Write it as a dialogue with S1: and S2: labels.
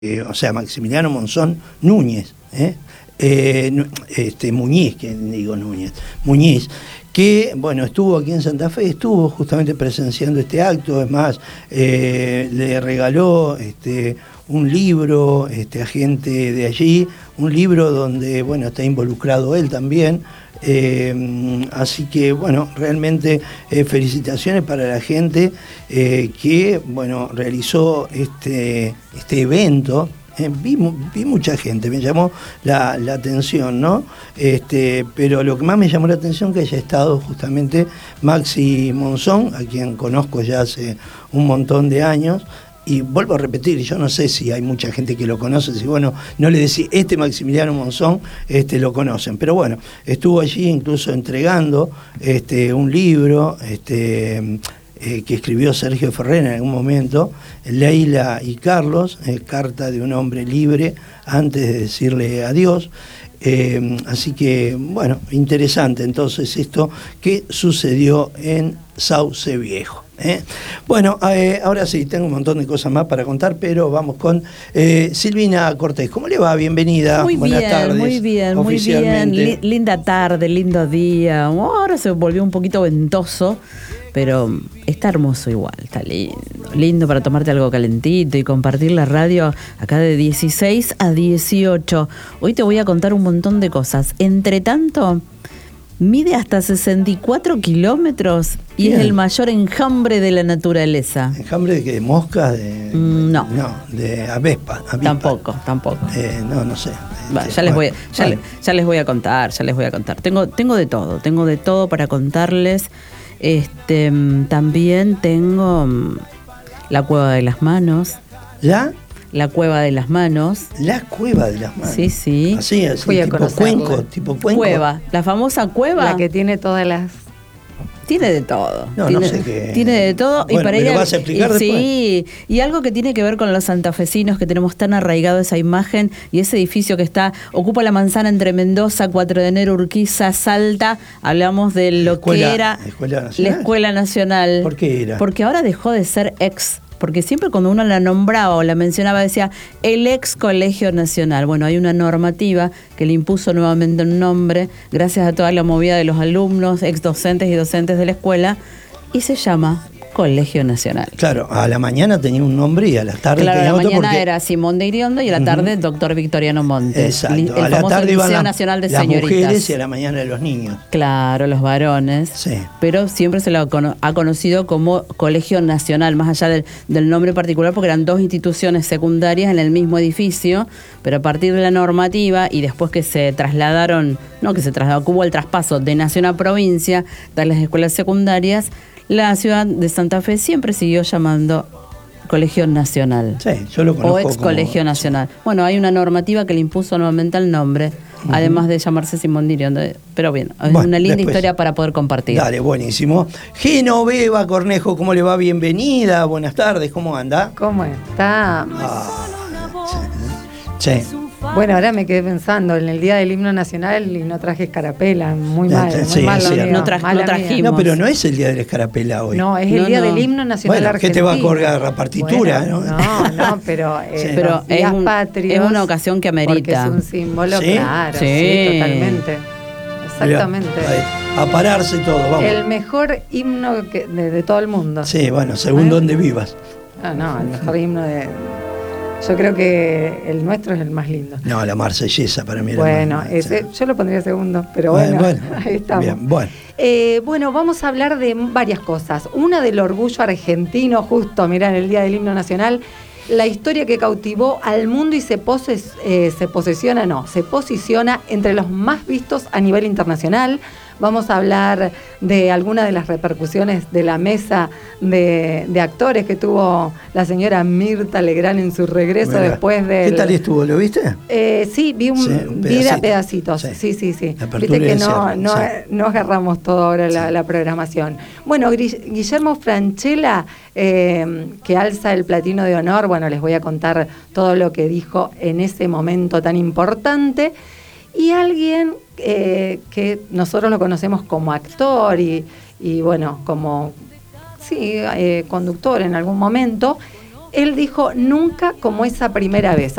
S1: o sea, Maximiliano Monzón Núñez, Muñiz, que digo Núñez, Muñiz, que, bueno, estuvo aquí en Santa Fe, estuvo justamente presenciando este acto. Es más, le regaló un libro a gente de allí, un libro donde, bueno, está involucrado él también. Así que, bueno, realmente felicitaciones para la gente que, bueno, realizó este evento. Vi mucha gente, me llamó la atención, ¿no? Pero lo que más me llamó la atención es que haya estado justamente Maxi Monzón, a quien conozco ya hace un montón de años. Y vuelvo a repetir, yo no sé si hay mucha gente que lo conoce, si bueno, no le decís, Maximiliano Monzón, lo conocen. Pero bueno, estuvo allí incluso entregando un libro, que escribió Sergio Ferrer en algún momento, Leila y Carlos, carta de un hombre libre antes de decirle adiós. Así que, bueno, interesante entonces esto que sucedió en Sauce Viejo. Bueno, ahora sí, tengo un montón de cosas más para contar, pero vamos con Silvina Cortés. ¿Cómo le va? Bienvenida.
S2: Buenas tardes. Muy bien. Linda tarde, lindo día. Ahora se volvió un poquito ventoso, pero está hermoso igual, está lindo. Lindo para tomarte algo calentito y compartir la radio acá de 16 a 18. Hoy te voy a contar un montón de cosas. Entre tanto, mide hasta 64 kilómetros y
S1: Bien.
S2: es el mayor enjambre de la naturaleza.
S1: ¿Enjambre de qué? ¿De moscas?
S2: No.
S1: No, de avispa.
S2: Tampoco.
S1: No sé.
S2: Ya les voy a contar. Tengo de todo para contarles. También tengo la Cueva de las Manos.
S1: ¿Ya?
S2: La Cueva de las Manos.
S1: La Cueva de las Manos.
S2: Sí.
S1: Así, tipo cuenco.
S2: Cueva, la famosa cueva.
S3: La que tiene todas las...
S2: Tiene de todo.
S1: No sé qué.
S2: Tiene de todo.
S1: Bueno,
S2: y para
S1: ¿me
S2: ella,
S1: lo vas a explicar después?
S2: Sí, y algo que tiene que ver con los santafesinos, que tenemos tan arraigado esa imagen y ese edificio que ocupa la manzana entre Mendoza, 4 de enero, Urquiza, Salta. Hablamos de lo que era la Escuela Nacional.
S1: ¿Por qué era?
S2: Porque ahora dejó de ser porque siempre cuando uno la nombraba o la mencionaba decía el ex Colegio Nacional. Bueno, hay una normativa que le impuso nuevamente un nombre gracias a toda la movida de los alumnos, ex docentes y docentes de la escuela, y se llama Colegio Nacional.
S1: Claro, a la mañana tenía un nombre y a la tarde tenía otro.
S2: A la mañana era Simón de Iriondo y a la tarde Doctor Victoriano Montes.
S1: Exacto.
S2: El
S1: a la
S2: famoso
S1: tarde iban
S2: Liceo Nacional de
S1: las
S2: Señoritas.
S1: Mujeres y a la mañana los niños.
S2: Claro, los varones.
S1: Sí.
S2: Pero siempre se lo ha conocido como Colegio Nacional, más allá del nombre particular, porque eran dos instituciones secundarias en el mismo edificio, pero a partir de la normativa y después que hubo el traspaso de nación a provincia de las escuelas secundarias, la ciudad de Santa Fe siempre siguió llamando Colegio Nacional.
S1: Sí, yo lo conozco
S2: o ex Colegio Nacional. Bueno, hay una normativa que le impuso nuevamente el nombre, además de llamarse Simón de Iriondo. Pero bien, es una linda historia para poder compartir.
S1: Dale, buenísimo. Genoveva Cornejo, ¿cómo le va? Bienvenida, buenas tardes, ¿cómo anda?
S3: ¿Cómo está?
S1: Sí.
S3: Bueno, ahora me quedé pensando en el día del himno nacional y no traje escarapela, muy mal.
S2: No trajimos.
S1: No, pero no es el día de la escarapela hoy.
S3: No, es el día del himno nacional argentino.
S1: ¿Qué te va a colgar la partitura?
S3: Bueno, no, pero
S2: pero
S3: patrios,
S2: es una ocasión que amerita.
S3: Porque es un símbolo,
S1: ¿Sí?
S3: claro, sí, totalmente. Exactamente.
S1: A pararse todo, vamos.
S3: El mejor himno de todo el mundo.
S1: Sí, bueno, según donde vivas.
S3: No, el mejor himno yo creo que el nuestro es el más lindo.
S1: No, la marsellesa para mí.
S3: Bueno, yo lo pondría segundo, pero bueno, ahí estamos.
S1: Bien, bueno.
S3: Bueno, vamos a hablar de varias cosas. Una del orgullo argentino, justo, mirá, en el Día del Himno Nacional, la historia que cautivó al mundo y se posiciona entre los más vistos a nivel internacional. Vamos a hablar de algunas de las repercusiones de la mesa de actores que tuvo la señora Mirta Legrand en su regreso después de...
S1: ¿Qué tal estuvo? ¿Lo viste?
S3: Sí, vi de pedacitos. Sí. Viste que no agarramos todo ahora la programación. Bueno, Guillermo Francella, que alza el platino de honor, bueno, les voy a contar todo lo que dijo en ese momento tan importante. Y alguien que nosotros lo conocemos como actor y bueno, como conductor en algún momento, él dijo, nunca como esa primera vez.